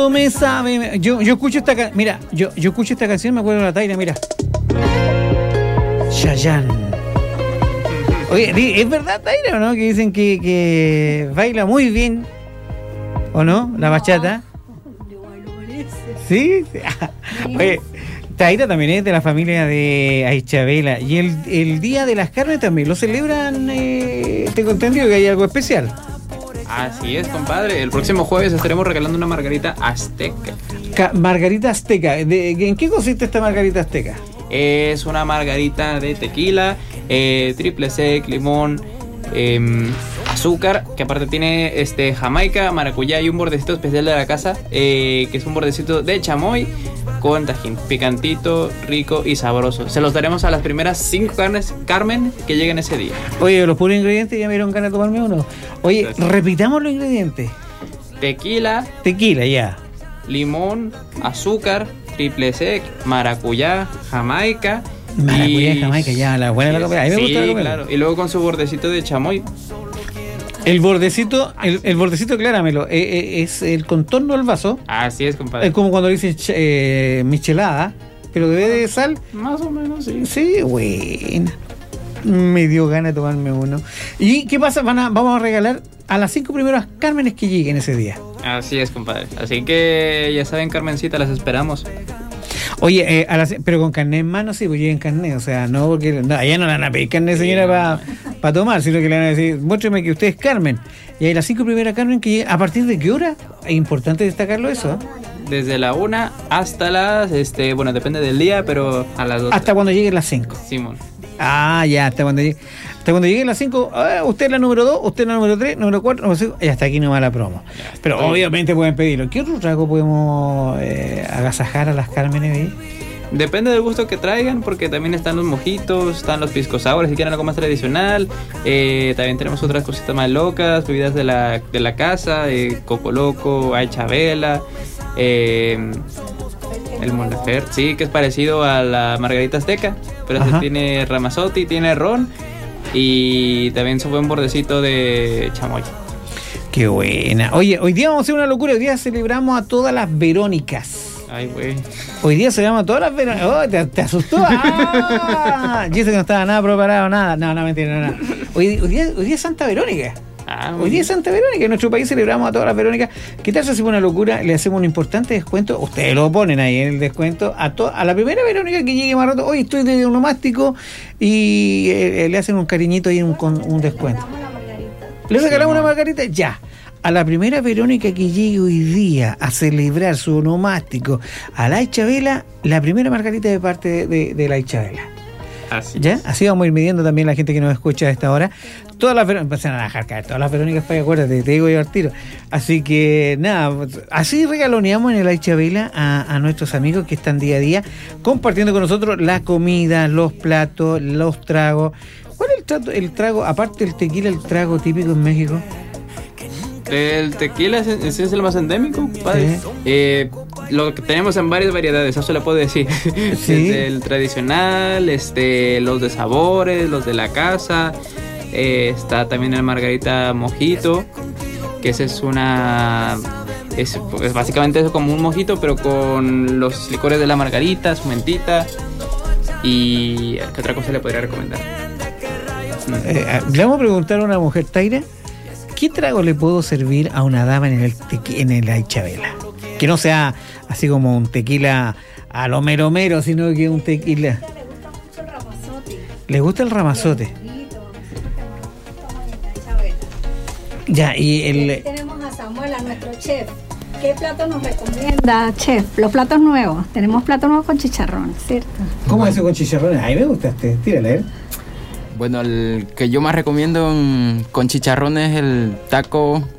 Todo me sabe. Yo escucho esta canción. Mira, yo escucho esta canción, me acuerdo de la Taira, mira. Chayanne. Oye, ¿es verdad, Taira, o no? Que dicen que baila muy bien. ¿O no? La bachata. ¿Sí? Oye, Taira también es de la familia de Aichabela. Y el Día de las Carnes también lo celebran. Tengo entendido que hay algo especial. Así es, compadre. El próximo jueves estaremos regalando una margarita azteca. Margarita azteca. ¿En qué consiste esta margarita azteca? Es una margarita de tequila, triple sec, limón, azúcar, que aparte tiene jamaica, maracuyá y un bordecito especial de la casa, que es un bordecito de chamoy con tajín, picantito, rico y sabroso. Se los daremos a las primeras 5 Carmen que lleguen ese día. Oye, los puros ingredientes ya me dieron ganas de tomarme uno. Oye, repitamos los ingredientes. Tequila, ya. limón, azúcar, triple sec, maracuyá, jamaica. Maracuyá y jamaica, ya, la buena de la comida. A mí me gusta la comida. Claro. Y luego con su bordecito de chamoy. El bordecito, acláramelo, es el contorno del vaso. Así es, compadre. Es como cuando dicen michelada, pero debe de sal. Más o menos, sí. Sí, buena. Me dio ganas de tomarme uno. ¿Y qué pasa? Vamos a regalar a las 5 primeras Cármenes que lleguen ese día. Así es, compadre. Así que ya saben, Carmencita, las esperamos. Oye, pero con carnet en mano, sí, pues lleven carnet. O sea, no, porque allá no le van a pedir carnet, señora, para tomar, sino que le van a decir, muéstrame que usted es Carmen. Y hay las 5 primeras Carmen que llegan. ¿A partir de qué hora? Es importante destacarlo eso. Desde la 1 hasta las, bueno, depende del día, pero a las 2. Hasta cuando lleguen las 5. Simón. Ah, ya, hasta cuando lleguen las 5, usted es la número 2, usted es la número 3, número 4, número 5, y hasta aquí nomás la promo. Pero obviamente pueden pedirlo. ¿Qué otro trago podemos agasajar a las Cármenes ahí? Depende del gusto que traigan, porque también están los mojitos, están los pisco sour, si quieren algo más tradicional. También tenemos otras cositas más locas, bebidas de la casa, Coco Loco, Aichabela, el Montefer, sí, que es parecido a la margarita azteca, pero este tiene ramazote y tiene ron, y también su buen bordecito de chamoy. Qué buena. Oye, hoy día vamos a hacer una locura. Hoy día celebramos a todas las Verónicas. Ay, güey. Hoy día celebramos a todas las Verónicas. Oh, ¿te asustó? ¡Ah! Yo sé que no estaba nada preparado, nada. No, mentira, nada. Hoy día es Santa Verónica. Hoy día es Santa Verónica. En nuestro país celebramos a todas las Verónicas. ¿Qué tal si hacemos una locura? Le hacemos un importante descuento. Ustedes lo ponen ahí en el descuento a la primera Verónica que llegue más rato. Hoy estoy de onomástico y le hacen un cariñito y un descuento. ¿Le regalamos una margarita? Ya. A la primera Verónica que llegue hoy día a celebrar su onomástico a la Aichabela, la primera margarita de parte de la Aichabela. Así. ¿Ya? Así vamos a ir midiendo también la gente que nos escucha a esta hora. Todas las Verónicas, empiezan a dejar caer todas las Verónicas para que acuérdate, te digo yo al tiro. Así que nada, así regaloneamos en el Aichabela a nuestros amigos que están día a día compartiendo con nosotros la comida, los platos, los tragos. ¿Cuál es el trago, aparte del tequila, el trago típico en México? El tequila es el más endémico, padre. Sí. Lo que tenemos en varias variedades, eso le puedo decir. ¿Sí? Desde el tradicional, los de sabores, los de la casa. Está también el margarita mojito, que ese es es básicamente eso, como un mojito, pero con los licores de la margarita, su mentita. ¿Y qué otra cosa le podría recomendar? Le vamos a preguntar a una mujer, Taira, ¿qué trago le puedo servir a una dama en el Aichabela? Que no sea así como un tequila a lo mero, sino que un tequila. ¿Le gusta el ramazote? Ya, y tenemos a Samuel, a nuestro chef. ¿Qué plato nos recomienda, chef? Los platos nuevos. Tenemos platos nuevos con chicharrón, ¿cierto? ¿Cómo es eso con chicharrones? A mí me gusta tírale. Bueno, el que yo más recomiendo con chicharrón es el taco